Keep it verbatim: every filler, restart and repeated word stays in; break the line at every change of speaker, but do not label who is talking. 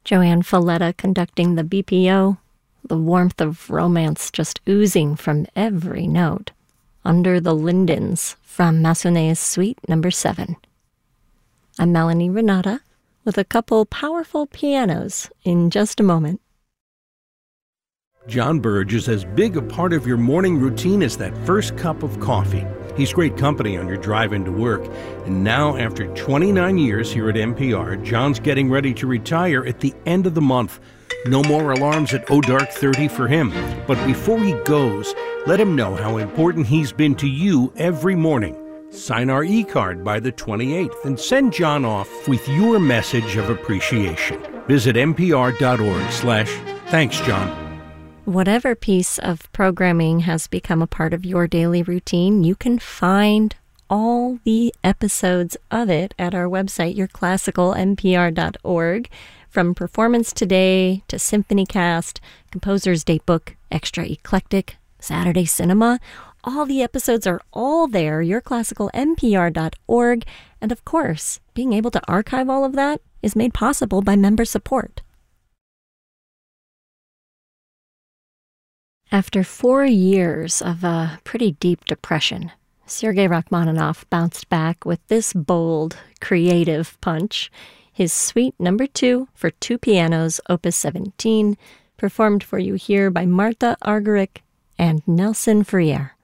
Joanne Falletta conducting the B P O, the warmth of romance just oozing from every note. Under the Lindens from Massenet's Suite Number seven. I'm Melanie Renata with a couple powerful pianos in just a moment.
John Burge is as big a part of your morning routine as that first cup of coffee. He's great company on your drive into work. And now, after twenty-nine years here at N P R, John's getting ready to retire at the end of the month. No more alarms at oh dark thirty for him. But before he goes, let him know how important he's been to you every morning. Sign our e-card by the twenty-eighth and send John off with your message of appreciation. Visit npr.org slash thanks, John.
Whatever piece of programming has become a part of your daily routine, you can find all the episodes of it at our website, your classical N P R dot org. From Performance Today to SymphonyCast, Composer's Datebook, Extra Eclectic, Saturday Cinema, all the episodes are all there, your classical N P R dot org. And of course, being able to archive all of that is made possible by member support. After four years of a pretty deep depression, Sergei Rachmaninoff bounced back with this bold, creative punch. His Suite Number two for two pianos, Opus seventeen, performed for you here by Martha Argerich and Nelson Freire.